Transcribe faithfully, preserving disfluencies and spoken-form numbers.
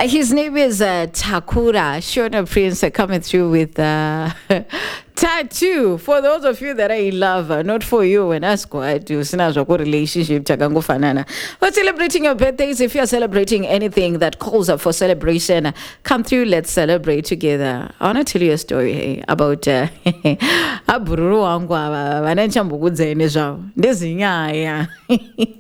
His name is uh, Takura Shona Prince, uh, coming through with uh, tattoo. For those of you that are in love, uh, not for you and us, quite you relationship. Fanana. We're celebrating your birthdays. If you're celebrating anything that calls up for celebration, uh, come through. Let's celebrate together. I want to tell you a story hey, about Abururu Angwa, Vanencha Mugudze Neja. This